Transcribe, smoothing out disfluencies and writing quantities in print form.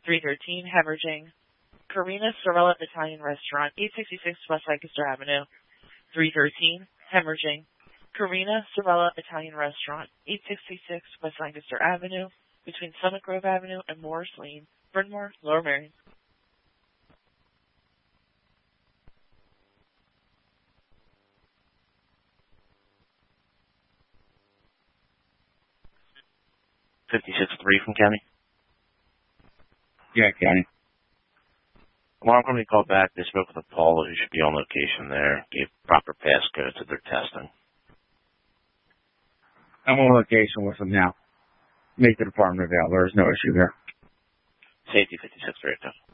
313 Hemorrhaging. Karina Sorella Italian Restaurant, 866 West Lancaster Avenue. 313 Hemorrhaging. Karina Sorella Italian Restaurant, 866 West Lancaster Avenue, between Summit Grove Avenue and Morris Lane, Bryn Mawr, Lower Merion. From County? Yeah, County. Alarm company called back. They spoke with a Paula who should be on location there, gave proper passcode to their testing. I'm on location with them now. Make the department available. There's no issue there. Safety 56 Director.